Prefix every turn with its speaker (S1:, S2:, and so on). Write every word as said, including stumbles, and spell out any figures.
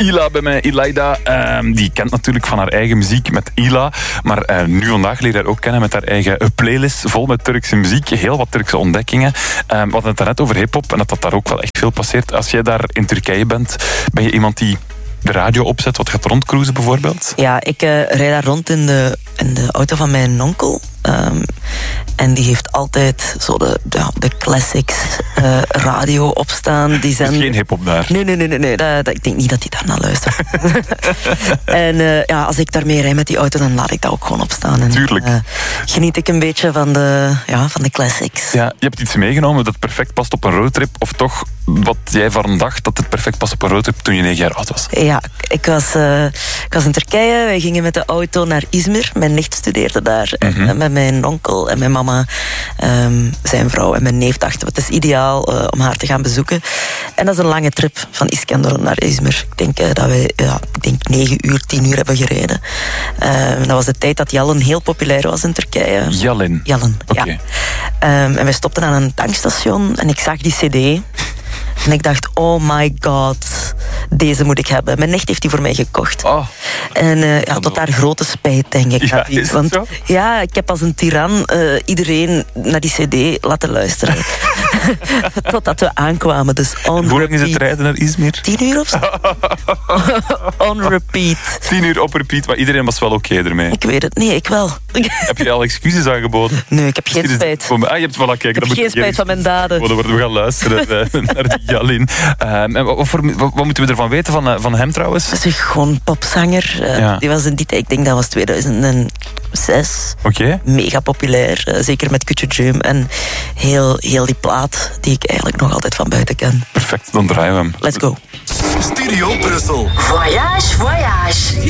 S1: Ila bij mij, Ilaida. Uh, die kent natuurlijk van haar eigen muziek met Ila. Maar uh, nu vandaag leer je haar ook kennen met haar eigen playlist vol met Turkse muziek. Heel wat Turkse ontdekkingen. Uh, we hadden het daarnet over hiphop en dat dat daar ook wel echt veel passeert. Als jij daar in Turkije bent, ben je iemand die de radio opzet, wat gaat rondcruisen bijvoorbeeld?
S2: Ja, ik uh, rijd daar rond in de, in de auto van mijn onkel. Um, en die heeft altijd zo de, de, de classics uh, radio opstaan. Die zijn...
S1: Dus geen hiphop daar?
S2: Nee, nee, nee. nee, nee. Dat, dat, ik denk niet dat hij daar naar luistert. en uh, ja, als ik daarmee rijd met die auto, dan laat ik dat ook gewoon opstaan. En,
S1: Tuurlijk. Uh,
S2: geniet ik een beetje van de, ja, van de classics.
S1: Ja, je hebt iets meegenomen dat perfect past op een roadtrip. Of toch wat jij van dacht dat het perfect past op een roadtrip toen je negen jaar oud was?
S2: Ja, ik was, uh, ik was in Turkije. Wij gingen met de auto naar Izmir. Mijn nicht studeerde daar. Mm-hmm. En met mijn onkel en mijn mama, um, zijn vrouw en mijn neef dachten we, het is ideaal uh, om haar te gaan bezoeken. En dat is een lange trip van Iskenderun naar Izmir. Ik denk uh, dat we ja, ik denk negen uur, tien uur hebben gereden. Uh, dat was de tijd dat Yalın heel populair was in Turkije.
S1: Yalın?
S2: Yalın,
S1: okay.
S2: ja. Um, en wij stopten aan een tankstation en ik zag die cd. En ik dacht, oh my god, deze moet ik hebben. Mijn nicht heeft die voor mij gekocht.
S1: Oh.
S2: En uh, ja, tot haar grote spijt, denk ik.
S1: Ja, is
S2: Want
S1: zo?
S2: ja, ik heb als een tiran uh, iedereen naar die cd laten luisteren. Totdat we aankwamen. Dus on
S1: Hoe lang is het rijden naar Izmir?
S2: Tien uur of zo? On repeat.
S1: Tien uur op repeat, maar iedereen was wel oké okay ermee.
S2: Ik weet het, nee, ik wel.
S1: Heb je al excuses aangeboden?
S2: Nee, ik heb geen spijt.
S1: Ah, je hebt wel al kijken.
S2: Ik heb geen spijt van mijn daden.
S1: We gaan luisteren naar die Yalın. Uh, wat, voor, wat, wat moeten we ervan weten van, uh, van hem trouwens?
S2: Dat is gewoon popzanger. Uh, ja. Die was in die tijd, ik denk dat was tweeduizend zes.
S1: Oké. Okay.
S2: Mega populair, uh, zeker met Küçücüğüm. En heel, heel die plaat die ik eigenlijk nog altijd van buiten ken.
S1: Perfect, dan draaien we hem.
S2: Let's go.
S3: Studio Brussel.
S4: Voyage, voyage.